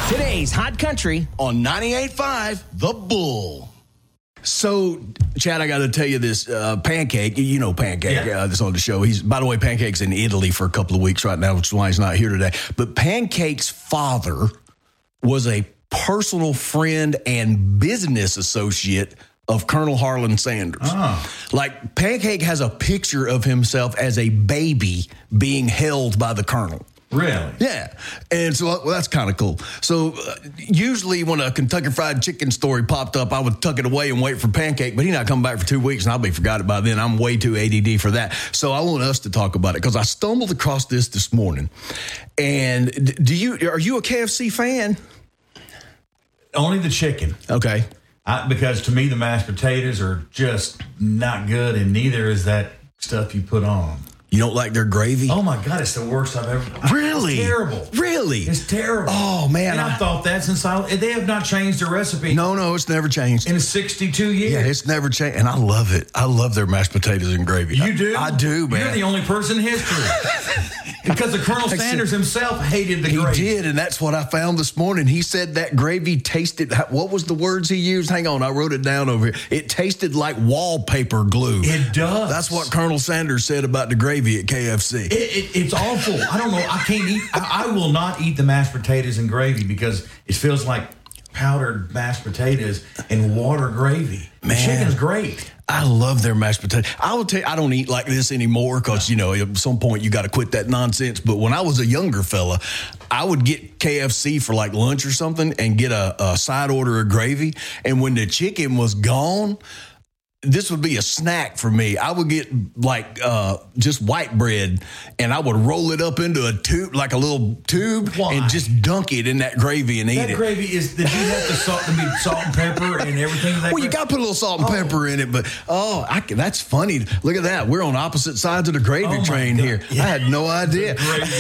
Today's Hot Country on 98.5 The Bull. So, Chad, I got to tell you this. Pancake, you know Pancake, that's on the show. By the way, Pancake's in Italy for a couple of weeks right now, which is why he's not here today. But Pancake's father was a personal friend and business associate of Colonel Harlan Sanders. Like, Pancake has a picture of himself as a baby being held by the Colonel. Really? Yeah. And so, well, that's kind of cool. So usually when a Kentucky Fried Chicken story popped up, I would tuck it away and wait for Pancake, but he's not coming back for 2 weeks and I'll be forgotten by then. I'm way too ADD for that. So I want us to talk about it because I stumbled across this morning. And are you a KFC fan? Only the chicken. Okay. Because to me, the mashed potatoes are just not good, and neither is that stuff you put on. You don't like their gravy? Oh, my God. It's the worst I've ever... Really? It's terrible. Really? It's terrible. Oh, man. And I thought that since they have not changed the recipe. No, it's never changed. In 62 years. Yeah, it's never changed. And I love it. I love their mashed potatoes and gravy. You do? I do, man. You're the only person in history. Because the Colonel Sanders himself hated the gravy. He did, and that's what I found this morning. He said that gravy tasted, what was the words he used? Hang on, I wrote it down over here. It tasted like wallpaper glue. It does. That's what Colonel Sanders said about the gravy at KFC. It's awful. I don't know. I can't eat. I will not eat the mashed potatoes and gravy because it feels like powdered mashed potatoes and water gravy. Man, the chicken's great. I love their mashed potatoes. I will tell you, I don't eat like this anymore because, at some point you got to quit that nonsense. But when I was a younger fella, I would get KFC for like lunch or something and get a side order of gravy. And when the chicken was gone, this would be a snack for me. I would get like just white bread and I would roll it up into a tube, like a little tube, and just dunk it in that gravy and eat it. That gravy did you have to salt and pepper and everything? Well, you got to put a little salt and pepper in it, but that's funny. Look at that. We're on opposite sides of the gravy train here. Yeah. I had no idea.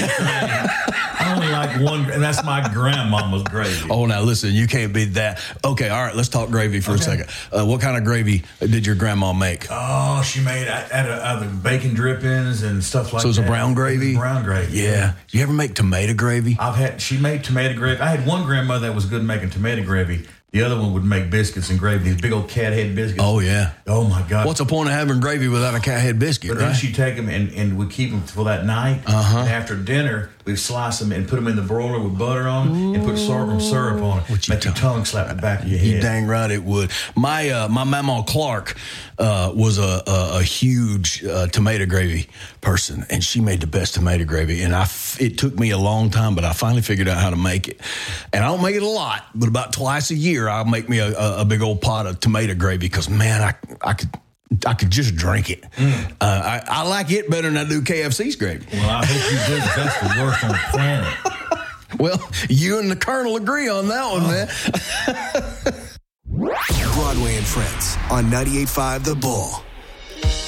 I only like one, and that's my grandmama's gravy. Oh, now listen, you can't beat that. Okay, all right, let's talk gravy for a second. What kind of gravy did your grandma make? Oh, she made out of bacon drippings and stuff like that. So it's a brown gravy? Brown gravy. Yeah. You ever make tomato gravy? She made tomato gravy. I had one grandmother that was good at making tomato gravy. The other one would make biscuits and gravy, these big old cat head biscuits. Oh, yeah. Oh, my God. What's the point of having gravy without a cat head biscuit, But then she'd take them and we'd keep them for that night. And after dinner, we'd slice them and put them in the broiler with butter on them and put sorghum syrup on it. Make your tongue slap the back of your head. You dang right it would. My Mama Clark was a huge tomato gravy person, and she made the best tomato gravy. And it took me a long time, but I finally figured out how to make it. And I don't make it a lot, but about twice a year, I'll make me a big old pot of tomato gravy because, man, I could just drink it. I like it better than I do KFC's gravy. Well, I hope you do. That's the worst on the planet. Well, you and the Colonel agree on that one, man. Broadway and Friends on 98.5 The Bull.